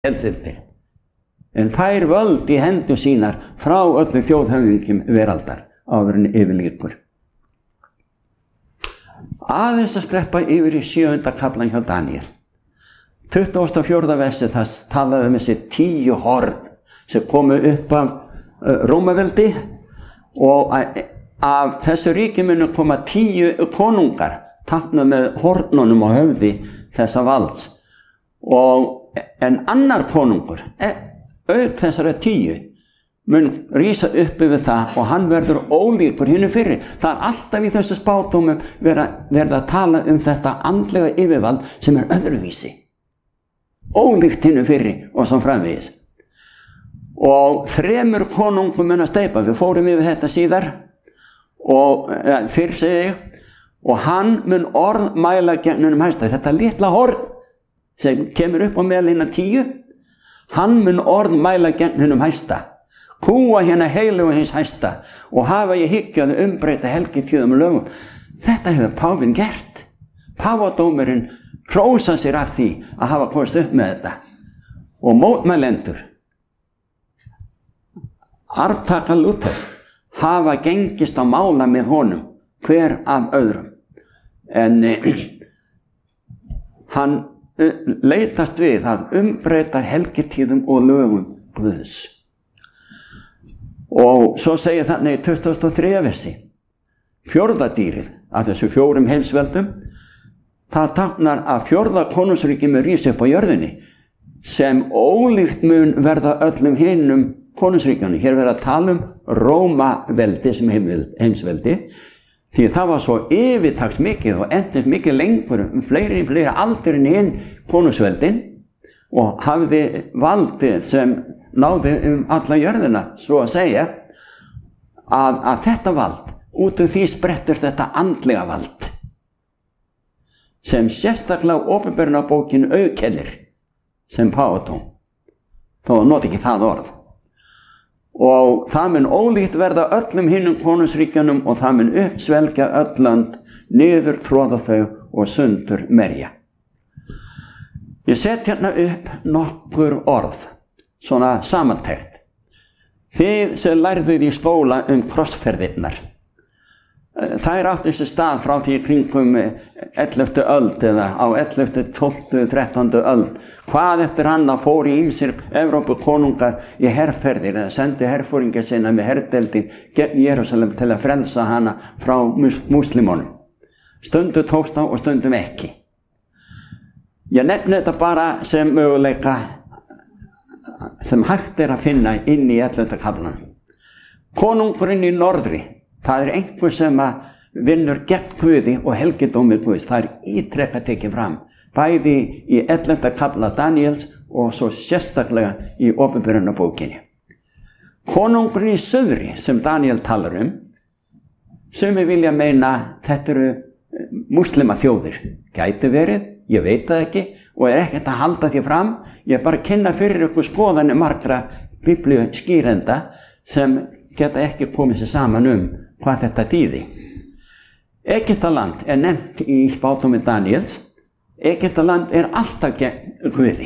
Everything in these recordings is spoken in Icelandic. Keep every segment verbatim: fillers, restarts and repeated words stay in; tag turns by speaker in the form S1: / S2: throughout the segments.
S1: eldveldi, en fær völd í hendur sínar frá öllu þjóðhöfðingjum veraldar áður en yfir lýkur. Aðeins að skreppa yfir í sjöunda kaflan hjá Daníel. tuttugasta og fjórða versi það talaði um þessi tíu horn sem komu upp af uh, Rómaveldi, og af þessu ríki munu koma tíu konungar táknað með hornunum á höfði þessa valds, og en annar konungur auk þessara tíu mun rísa upp yfir það, og hann verður ólíkur hinu fyrri. Það er alltaf í þessu spádómum verið að tala um þetta andlega yfirvald sem er öðruvísi, ólíkt hinu fyrri og svo framvegis. Og þremur konungum mun að steypa, við fórum yfir þetta síðar og ja, fyrr segi ég, og hann mun orð mæla gegn hinum hæsta. Þetta litla horn sem kemur upp á meðal hinna tíu, hann mun orð mæla gegn hinum hæsta, kúa hérna heilugu hins hæsta, og hafa ég hyggju að umbreyta helgitíðum og lögum. Þetta hefur páfinn gert. Páfadómurinn hrósa sér af því að hafa komist upp með þetta, og mótmælendur arftaka Lúthers hafa gengist á mála með honum, hver af öðrum, en eh, hann uh, leitast við að umbreyta helgitíðum og lögum Guðs. Og svo segir þannig í tuttugasta og þriðja versi, fjórða dýrið af þessu fjórum heimsveldum, það táknar að fjórða konungsríki mun rísa upp á jörðinni, sem ólíkt mun verða öllum hinum konungsríkjunum. Hér verður að tala um Rómaveldi sem heimsveldi, því það var svo yfirtaks mikið og endist mikið lengur, um fleiri, fleiri aldur en hinn konungsveldin, og hafði valdið sem náði um alla jörðina, svo að segja, að, að þetta vald, út af því sprettur þetta andlega vald, sem sérstaklega opinberunarbókin auðkennir sem páfadóm, þó noti ekki það orð. Og það mun ólíkt verða öllum hinnum konungsríkjunum, og það mun uppsvelgja öll lönd, niður tróða þau og sundur merja. Ég set hérna upp nokkur orð, svona samantekt. Þið sem lærðuð í skóla um krossferðirnar, þær áttu sér stað frá því kringum elleftu öld eða á elleftu, tólftu, þrettándu öld. Hvað eftir annað fór í ýmsir Evrópukonungar í herferðir eða sendu herforingja sinna með herdeldin gegn Jerúsalem til að frelsa hana frá múslimunum. Stundum tókst á og stundum ekki. Ég nefni þetta bara sem möguleika sem hægt er að finna inn í ellefta kaflanum. Konungurinn í norðri, það er einhver sem að vinnur gegn Guði og helgidómi Guðs. Það er ítrekað tekið fram, bæði í ellefta kafla Daníels og svo sérstaklega í opinberunarbókinni. Konungurinn í suðri sem Daníel talar um, sumir vilja meina þetta eru múslima þjóðir. Gæti verið, ég veit það ekki og er ekkert að halda því fram. Ég er bara að kynna fyrir ykkur skoðanir margra biblíu skýrenda sem geta ekki komið sér saman um hvað þetta þýði. Egyptaland er nefnt í spádómi Daníels. Egyptaland er alltaf gegn Guði.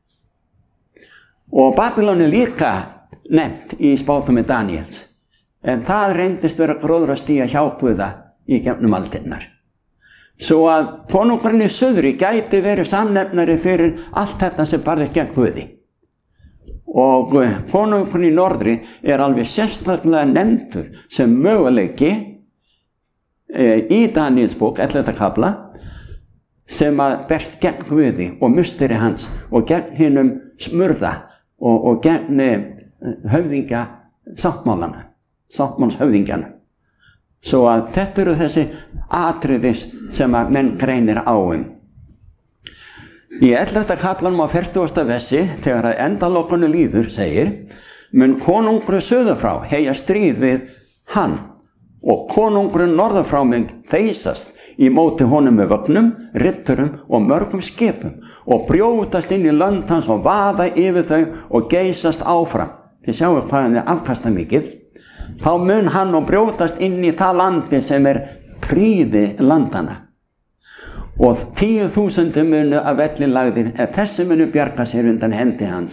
S1: Og Babylon er líka nefnt í spádómi Daníels. En það reyndist vera gróðrastía hjá Guða í gegnum aldirnar. Svo að konungurinn í suðri gæti verið samnefnari fyrir allt þetta sem barðist gegn Guði. Og konungurinn í norðri er alveg sérstaklega nefndur sem möguleiki e, í Daníels bók, ellefta kafla, sem að berst gegn Guði og musteri hans og gegn hinum smurða og, og gegn e, höfðingja sáttmálana, sáttmálshöfðingjana. Svo að þetta eru þessi atriðis sem að menn greinir á um. Í ellefta kaflanum á fertugasta versi, þegar að endalokunum líður, segir, mun konungur suður frá heyja stríð við hann, og konungurinn norður frá mun þeysast í móti honum með vögnum, riddurum og mörgum skipum, og brjótast inn í lönd hans og vaða yfir þau og geysast áfram. Þið sjáu hvað hann er afkastamikið. Þá mun hann og brjótast inn í það landi sem er prýði landana. og tíu þúsundum munu af velli lagðir, en þessi munu bjarga sér undan hendi hans.